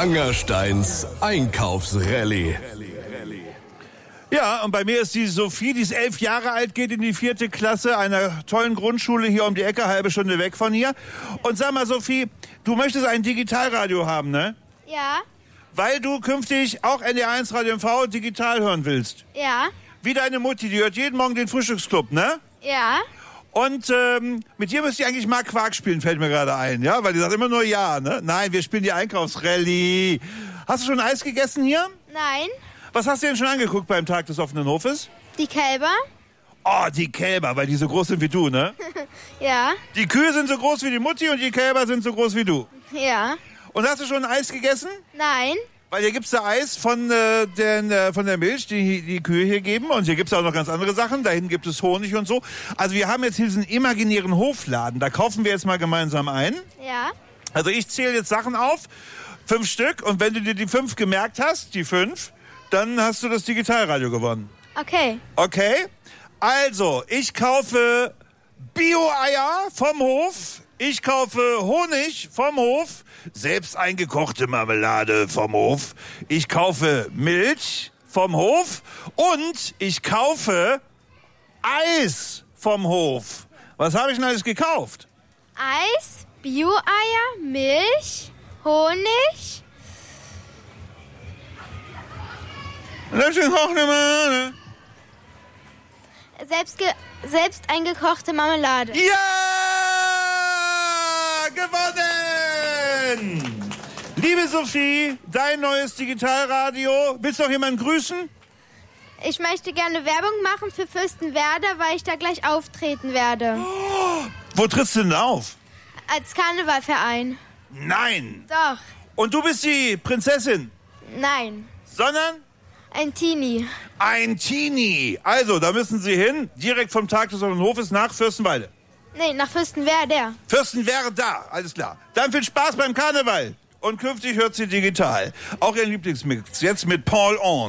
Angersteins Einkaufsrallye. Ja, und bei mir ist die Sophie, die ist 11 Jahre alt, geht in die 4. Klasse einer tollen Grundschule hier um die Ecke, halbe Stunde weg von hier. Und sag mal, Sophie, du möchtest ein Digitalradio haben, ne? Ja. Weil du künftig auch NDR1 Radio MV digital hören willst. Ja. Wie deine Mutti, die hört jeden Morgen den Frühstücksclub, ne? Ja. Und mit dir müsst ihr eigentlich mal Quark spielen, fällt mir gerade ein, ja? Weil die sagt immer nur ja, ne? Nein, wir spielen die Einkaufsrallye. Hast du schon Eis gegessen hier? Nein. Was hast du denn schon angeguckt beim Tag des offenen Hofes? Die Kälber? Oh, die Kälber, weil die so groß sind wie du, ne? Ja. Die Kühe sind so groß wie die Mutti und die Kälber sind so groß wie du. Ja. Und hast du schon Eis gegessen? Nein. Weil hier gibt's da Eis von der Milch, die Kühe hier geben. Und hier gibt's auch noch ganz andere Sachen. Da hinten gibt es Honig und so. Also wir haben jetzt hier diesen imaginären Hofladen. Da kaufen wir jetzt mal gemeinsam ein. Ja. Also ich zähle jetzt Sachen auf. 5 Stück. Und wenn du dir die 5 gemerkt hast, die 5, dann hast du das Digitalradio gewonnen. Okay. Okay? Also, ich kaufe Bio-Eier vom Hof. Ich kaufe Honig vom Hof. Selbst eingekochte Marmelade vom Hof. Ich kaufe Milch vom Hof. Und ich kaufe Eis vom Hof. Was habe ich denn alles gekauft? Eis, Bio-Eier, Milch, Honig. Selbst eingekochte Marmelade. Ja! Gewonnen! Liebe Sophie, dein neues Digitalradio. Willst du noch jemanden grüßen? Ich möchte gerne Werbung machen für Fürstenwerder, weil ich da gleich auftreten werde. Oh, wo trittst du denn auf? Als Karnevalverein. Nein! Doch. Und du bist die Prinzessin? Nein. Sondern? Ein Teenie. Ein Teenie. Also, da müssen Sie hin, direkt vom Tag des offenen Hofes nach Fürstenwalde. Nee, nach Fürstenwerder. Fürstenwerda, alles klar. Dann viel Spaß beim Karneval. Und künftig hört sie digital. Auch Ihren Lieblingsmix, jetzt mit Paul On.